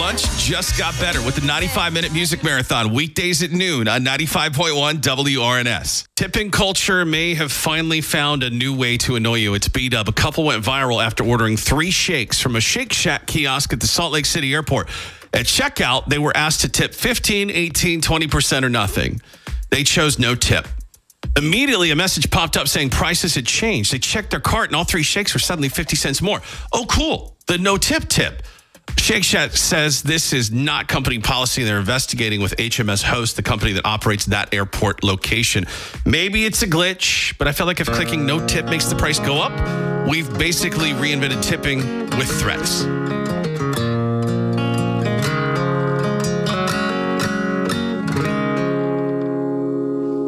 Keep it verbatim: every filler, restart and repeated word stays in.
lunch just got better with the ninety-five minute music marathon weekdays at noon on ninety-five point one W R N S. Tipping culture may have finally found a new way to annoy you. It's B-Dub. A couple went viral after ordering three shakes from a Shake Shack kiosk at the Salt Lake City airport. At checkout, they were asked to tip fifteen, eighteen, twenty percent or nothing. They chose no tip. Immediately, a message popped up saying prices had changed. They checked their cart and all three shakes were suddenly fifty cents more. Oh, cool. The no tip tip. Shake Shack says this is not company policy. They're investigating with H M S Host, the company that operates that airport location. Maybe it's a glitch, but I feel like if clicking no tip makes the price go up, we've basically reinvented tipping with threats.